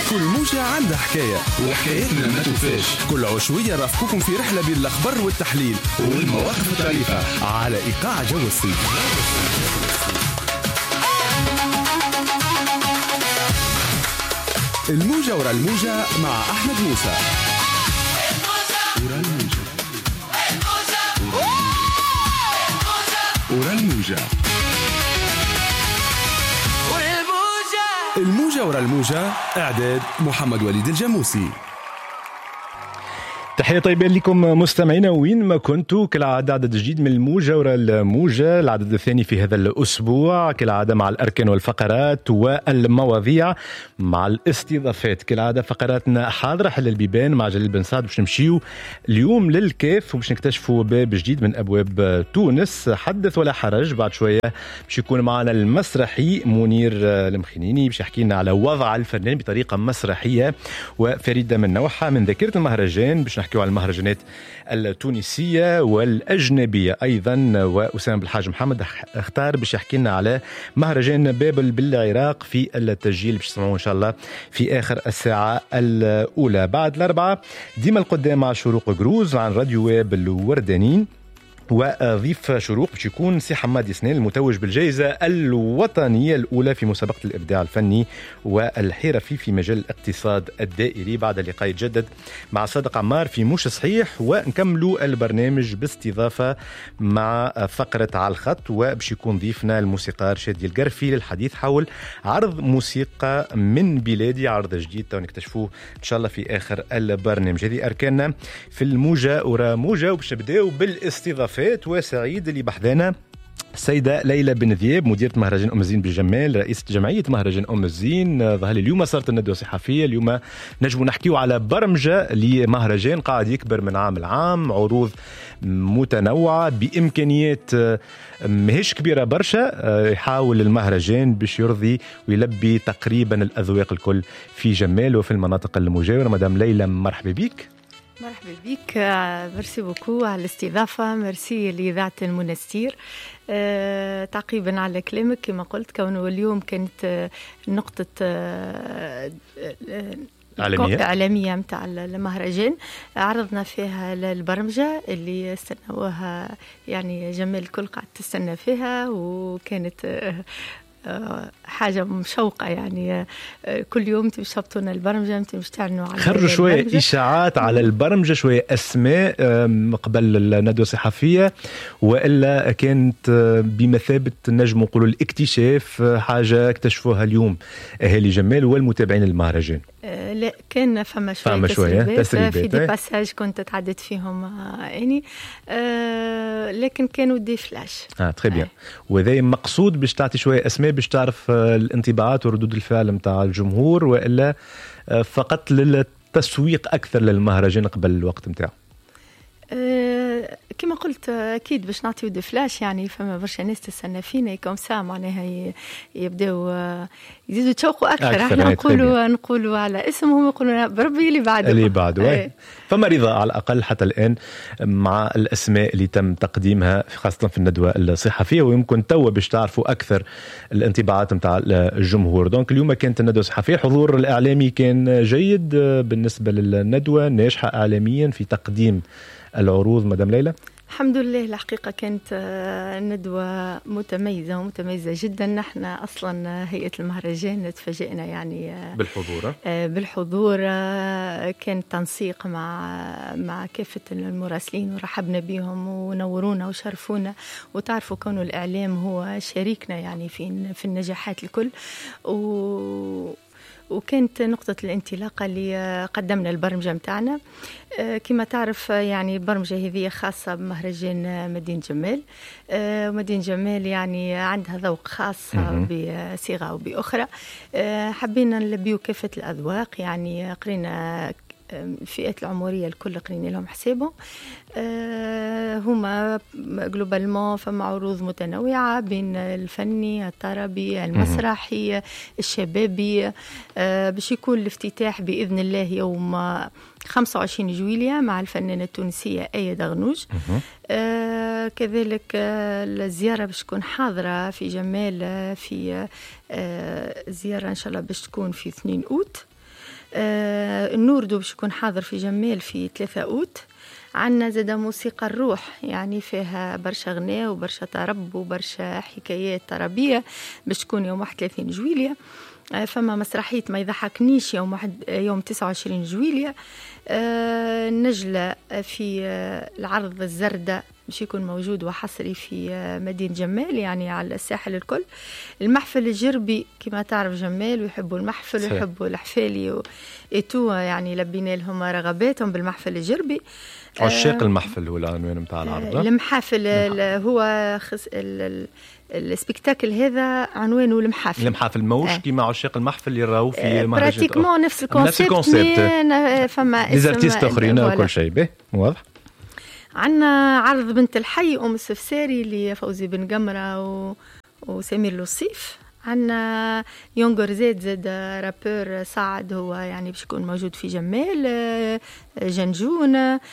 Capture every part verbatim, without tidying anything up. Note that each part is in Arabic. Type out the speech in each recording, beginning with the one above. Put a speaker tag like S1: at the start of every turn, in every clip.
S1: كل موجة عندها حكاية وحكايتنا ما توفاش. كل عشوية رافقكم في رحلة بين الأخبار والتحليل والمواقف الطريفة على إيقاع جو الصيف. الموجة ورا الموجة مع أحمد موسى. ورا الموجة ورا الموجة الموجة ورا الموجة. إعداد محمد وليد الجاموسي.
S2: تحية طيبة لكم مستمعينا وين ما كنتوا. كالعادة عدد جديد من الموجة ورا الموجة، العدد الثاني في هذا الأسبوع كالعادة مع الأركان والفقرات والمواضيع مع الاستضافات. كالعادة فقراتنا حاضرة حل البيبان مع جليل بن سعد. باش نمشيو اليوم للكاف وباش نكتشفوا باب جديد من أبواب تونس. حدث ولا حرج. بعد شوية باش يكون معنا المسرحي منير المخنيني باش يحكي لنا على وضع الفنان بطريقة مسرحية وفريدة من نوعها. من ذاكرة المهرجان باش نحكيو على المهرجانات التونسية والأجنبية أيضا، وأسامة بالحاج محمد اختار باش يحكي لنا على مهرجان بابل بالعراق في التسجيل باش تسمعوه إن شاء الله في آخر الساعة الأولى. بعد الأربعة ديما القدام مع شروق جروز عن راديو واب الوردانين، وضيف شروق باش يكون سي حماد يسنان المتوج بالجائزة الوطنية الأولى في مسابقة الإبداع الفني والحرفي في مجال الاقتصاد الدائري. بعد اللقاء يتجدد مع صادق عمار في مش صحيح، ونكملوا البرنامج باستضافة مع فقرة على الخط، وباش يكون ضيفنا الموسيقار شادي القرفي للحديث حول عرض موسيقى من بلادي، عرض جديد تو نكتشفوه إن شاء الله في آخر البرنامج. هذه أركاننا في الموجة ورا موجة، وباش نبداو بالاستضافة. وسعيد اللي بحذانا السيدة ليلى بن ذياب مديرة مهرجان أم الزين بالجمال، رئيسة جمعية مهرجان أم الزين. ظهر اليوم صارت الندوة الصحفية. اليوم نجموا نحكيو على برمجة لمهرجان قاعد يكبر من عام لعام، عروض متنوعة بإمكانيات مهيش كبيرة برشا. يحاول المهرجان باش يرضي ويلبي تقريبا الأذواق الكل في جمال وفي المناطق المجاورة. مدام ليلى مرحبا بك.
S3: مرحبا بك، ميرسي بوكو على الاستضافة، ميرسي لإذاعة المنستير. أه، تعقيبا على كلامك كما قلت، كونه اليوم كانت أه نقطة أه
S2: عالمية
S3: عالمية متاع المهرجان، عرضنا فيها البرمجة اللي استنوها يعني جمال الكل قاعد تستنى فيها، وكانت أه حاجة مشوقة يعني. كل يوم تبشبطونا البرمجة، مش تعلنوا على
S2: خرجوا شوية إشاعات على البرمجة، شوية أسماء قبل الندوة الصحفية، وإلا كانت بمثابة نجم نقولوا الاكتشاف، حاجة اكتشفوها اليوم أهالي جمال والمتابعين المهرجان.
S3: أه لا، كان فما شوية,
S2: فما شوية
S3: تسريبات في دي باساج كنت تعدت فيهم يعني أه لكن كانوا دي فلاش.
S2: اه تري بيان. وذا مقصود باش تعطي شوية أسماء باش تعرف الانطباعات وردود الفعل متاع الجمهور، وإلا فقط للتسويق أكثر للمهرجان قبل الوقت متاعه؟
S3: أه كما قلت أكيد باش نعطيو دي فلاش يعني. فما برشا ناس تستنى فينا كم ساعة معناها يبداو يزيدوا يتشوقوا أكثر, أكثر. احنا نقولوا نقولوا على اسمهم، يقولوا بربي اللي بعده
S2: اللي بعده ايه. فما رضا على الأقل حتى الآن مع الأسماء اللي تم تقديمها خاصة في الندوة الصحفية، ويمكن توا باش تعرفوا أكثر الانطباعات متاع الجمهور. دونك اليوم كانت الندوة الصحفية، حضور الإعلامي كان جيد بالنسبة للندوة، ناجحة إعلاميا في تقديم العروض مدام ليلى.
S3: الحمد لله، الحقيقة كانت ندوة متميزة ومتميزة جدا. نحن أصلا هيئة المهرجان تفاجئنا يعني
S2: بالحضور
S3: بالحضور كان تنسيق مع مع كافة المراسلين، ورحبنا بهم ونورونا وشرفونا. وتعرفوا كونه الإعلام هو شريكنا يعني في في النجاحات الكل. و وكانت نقطة الانطلاقة اللي قدمنا البرمجة متاعنا. كما تعرف يعني البرمجة هذه خاصة بمهرجان مدينة جمال. مدينة جمال يعني عندها ذوق خاص بصيغة وبأخرى. حبينا نلبيو كافة الأذواق يعني. قرينا الفئات العمرية الكل قرينا لهم حسابهم. أه هما جلوبالمون فما عروض متنوعة بين الفني، الطربي، المسرحي، الشبابي. أه باش يكون الافتتاح بإذن الله يوم خمسة وعشرين جويلية مع الفنانة التونسية آية دغنوج. أه كذلك أه الزيارة باش تكون حاضرة في جمال في أه زيارة إن شاء الله باش تكون في اثنين أوت. آه النوردو باش يكون حاضر في جمال في ثلاثة أوت. عندنا زاد موسيقى الروح، يعني فيها برشا غناء وبرشا طرب وبرشا حكايات طربية باش تكون يوم واحد وثلاثين جويلية. فما مسرحية ما يضحكنيش يوم واحد يوم تسعة وعشرين جويلية. آه نجلة في آه العرض الزردة باش يكون موجود وحصري في آه مدينة جمال، يعني على الساحل الكل. المحفل الجربي كما تعرف جمال ويحبوا المحفل ويحبوا الحفالي وإتو، يعني لبينا لهم رغباتهم بالمحفل الجربي.
S2: عشاق المحفل هو العنوان نتاع العرض.
S3: المحافل هو خص السبيكتاكل هذا عنوانه المحافل.
S2: المحافل موش آه. كيما عشاق المحفل يراو في مهرجان
S3: براتيكمون نفس الكونسيبت، فما
S2: ليزارتيست اخرين وكل شيء به واضح.
S3: عندنا عرض بنت الحي ام السفساري لفوزي بن قمره و... وسمير لوصيف. عندنا يونغر زيد زاد رابور صاعد، هو يعني باش يكون موجود في جمال. جنجون.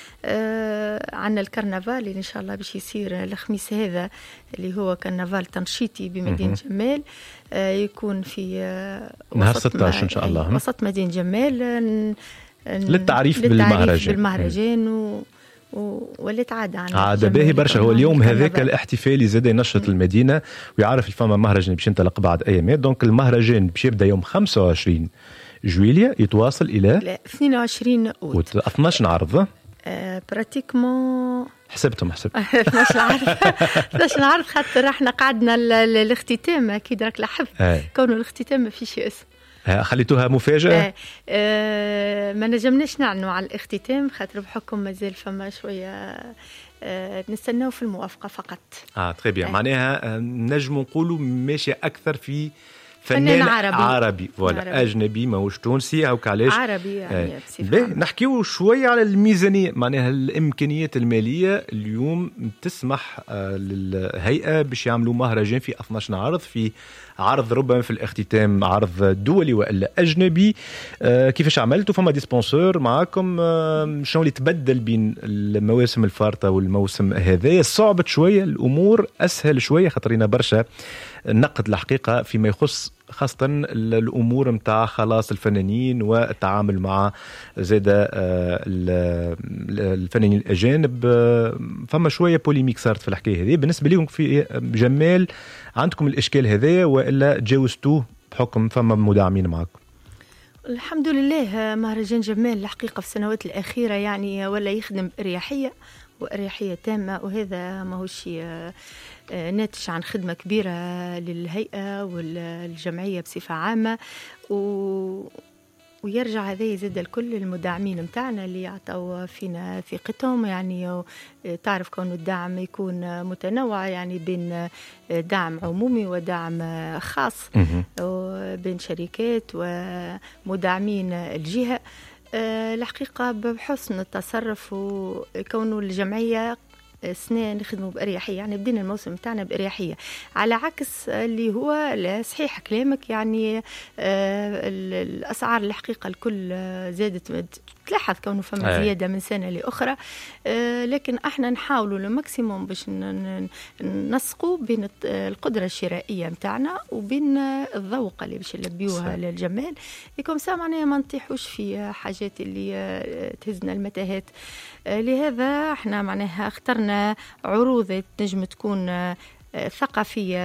S3: عندنا الكرنفال اللي ان شاء الله باش يصير الخميس هذا، اللي هو كرنفال تنشيطي بمدينه جمال، يكون في
S2: نهار ستة عشر ان شاء الله
S3: وسط مدينه جمال
S2: للتعريف بالمهرجان
S3: بالمهرجان و ولات عادة عن
S2: عاد باهي برشا. هو اليوم هذاك الاحتفالي زاد ينشط المدينة ويعرف الفما مهرجان باش ينطلق بعد أيامات. دونك المهرجان باش يبدأ يوم خمسة وعشرين جويلية يتواصل إلى
S3: اثنين وعشرين أوت.
S2: اثناش عرض
S3: أه براتيكمون
S2: حسبتهم حسبت
S3: اثناش عرض اثناش عرض خاطر احنا قعدنا الاختتام أكيد راك لاحظت كونه الاختتام ما فيش اسم،
S2: خليتوها مفاجأة.
S3: آه آه ما نجمناش نعنوا على الاختتام خاطر بحكم مازال فما شوية آه نستناو في الموافقة فقط.
S2: اه تري بيان. معناها نجم نقولوا ماشي أكثر في فنان عربي عربي ولا عربي. أجنبي ماهوش تونسي أو كعلاش
S3: عربي يعني
S2: آه. بيه نحكيو شوية على الميزانية، معناها الإمكانيات المالية اليوم تسمح آه للهيئة باش يعملوا مهرجان في اثناش عرض، في عرض ربما في الاختتام عرض دولي وإلا أجنبي. آه كيفاش عملتوا؟ فما ديسبونسور معاكم؟ آه شنو اللي تبدل بين المواسم الفارطة والموسم هذا؟ صعبت شوية الأمور، أسهل شوية خاطرنا برشا نقد الحقيقة فيما يخص خاصة الأمور متاع خلاص الفنانين والتعامل مع زادة الفنانين الأجانب. فما شوية بوليميك صارت في الحكاية هذه. بالنسبة لكم في جمال عندكم الإشكال هذا وإلا تجاوزتوه بحكم فما مداعمين معكم؟
S3: الحمد لله مهرجان جمال الحقيقة في السنوات الأخيرة يعني ولا يخدم بأريحية وأريحية تامة، وهذا ما هو شيء ناتج عن خدمة كبيرة للهيئة والجمعية بصفة عامة، و ويرجع هذا يزيد الكل المداعمين متاعنا اللي يعطوا فينا ثقتهم. يعني تعرف كون الدعم يكون متنوع، يعني بين دعم عمومي ودعم خاص بين شركات ومداعمين الجهة. الحقيقة بحسن التصرف وكونه الجمعية سنة نخدموا بأريحية، يعني بدينا الموسم بتاعنا بأريحية، على عكس اللي هو صحيح كلامك. يعني الأسعار الحقيقة الكل زادت، تلاحظ كونه فما زيادة من سنة لأخرى، لكن احنا نحاولوا الماكسيموم باش نسقوا بين القدرة الشرائية متاعنا وبين الذوق اللي باش نلبيوها للجمال، يكون سا معناها ما نطيحوش في حاجات اللي تهزنا المتاهات. لهذا احنا معناها اخترنا عروض تنجم تكون ثقافية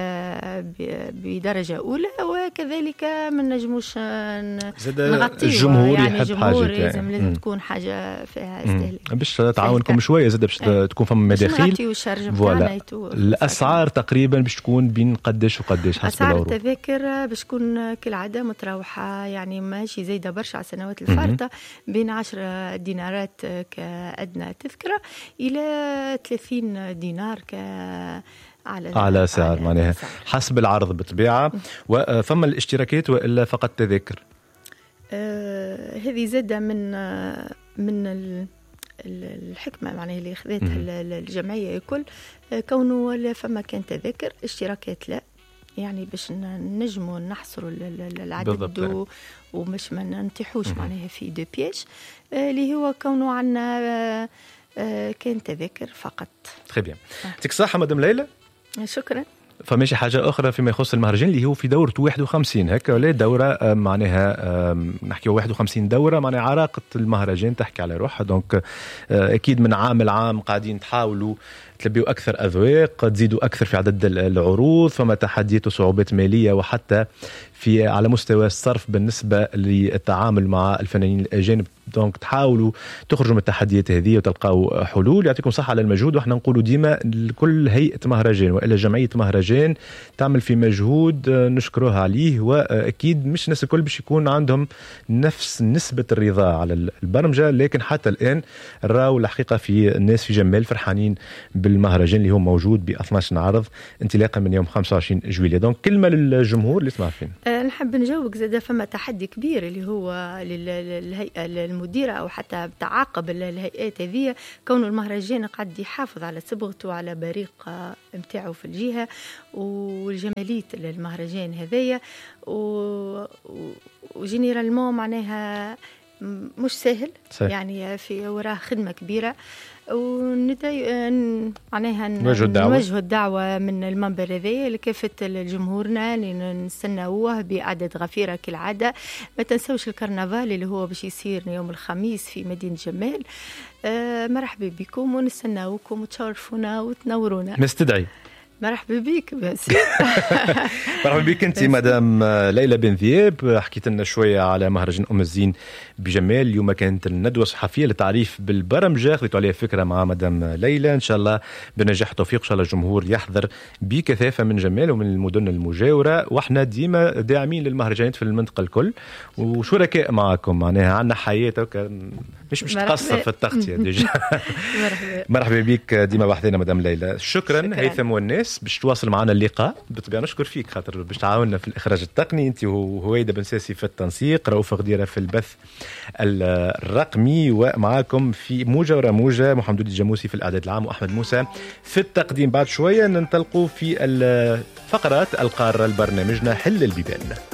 S3: بدرجة أولى، وكذلك ما نجموش نغطيه
S2: الجمهور
S3: يعني
S2: يحب حاجة
S3: لازم
S2: يعني.
S3: لازم تكون حاجة فيها استهلاك
S2: باش تعاونكم شوية زاد باش تكون فما مداخيل.
S3: فوالا
S2: الأسعار تقريبا باش تكون بين قداش وقداش حسب
S3: أسعار
S2: العروض؟
S3: التذاكر باش تكون كالعادة متراوحة، يعني ماشي زايدة برشا على السنوات الفارطة، بين عشرة دينارات كأدنى تذكرة إلى ثلاثين دينار ك على
S2: على سعر معناها حسب العرض بالطبيعة. وفما الاشتراكات وإلا فقط تذاكر؟
S3: آه هذه زادة من آه من الحكمة معناها اللي أخذتها الجمعية الكل، آه كونه فما كان تذاكر اشتراكات لا، يعني باش نجموا نحصروا العدد ومش ما ننتحوش معناها في دو بياج، آه اللي هو كونه عنا آه آه كان تذاكر فقط.
S2: très bien. يعطيك الصحة مدام ليلى.
S3: شكرا.
S2: فماشي حاجة أخرى فيما يخص المهرجان اللي هو في دورة واحد وخمسين هكا ولا دورة معناها نحكي واحد وخمسين دورة معناها عراقة المهرجان تحكي على روحها. دونك أكيد من عام لعام قاعدين تحاولوا تلبيوا أكثر أذواق، تزيدوا أكثر في عدد العروض، فما تحديات وصعوبات مالية وحتى في على مستوى الصرف بالنسبة للتعامل مع الفنانين الأجانب. دونك تحاولوا تخرجوا من التحديات هذه وتلقاوا حلول. يعطيكم صحة على المجهود. وإحنا نقولوا ديما كل هيئة مهرجان وإلا جمعية مهرجان تعمل في مجهود نشكروها عليه، وأكيد مش الناس الكل باش يكون عندهم نفس نسبة الرضا على البرمجة، لكن حتى الآن راو الحقيقة في الناس في جمال فرحانين بالمهرجان اللي هو موجود ب اثنا عشر عرض انطلاقا من يوم خمسة وعشرين جويلية. دونك كلمة للجمهور اللي يسمع فينا.
S3: أه نحب نجاوبك زاد فما تحدي كبير اللي هو للهيئة المديرة أو حتى تعاقب الهيئات هذه، كون المهرجان قد يحافظ على صبغته وعلى بريق متاعه في الجهة والجمالية المهرجان هذية، وجينيرالمون معناها مش سهل صحيح. يعني في وراه خدمة كبيرة، وندي معناها نوجه الدعوة. نوجه الدعوة من المنبر هذا لكافة الجمهورنا اللي نستناوه بأعداد غفيرة كالعادة. ما تنسوش الكرنفال اللي هو باش يصير يوم الخميس في مدينة جمال. آه مرحبا بكم ونستناوكم وتشرفونا وتنورونا.
S2: نستدعي.
S3: مرحبا بك بس.
S2: مرحبا بك انت مدام ليلى بن ذياب. حكيت لنا شويه على مهرجان ام الزين بجمال. اليوم كانت الندوه الصحفيه للتعريف بالبرمجه، خذيتوا عليها فكره مع مدام ليلى. ان شاء الله بنجاح وتوفيق، ان شاء الله الجمهور يحضر بكثافه من جمال ومن المدن المجاوره، واحنا ديما داعمين للمهرجانات في المنطقه الكل وشركاء معكم. معناها عندنا حياه مش مش تقصر في التغطيه ديجا. مرحبا مرحبا بك ديما بحثنا مدام ليلى. شكرا, شكرا. هيثم والناس باش تواصل معنا اللقاء. بالطبيعه نشكر فيك خاطر باش تعاوننا في الاخراج التقني انت وهويدا بن ساسي في التنسيق، رؤوف غديره في البث الرقمي، ومعاكم في موجه ورا موجه محمد الجاموسي في الاعداد العام واحمد موسى في التقديم. بعد شويه ننطلقوا في الفقرات القاره لبرنامجنا حل البيبان.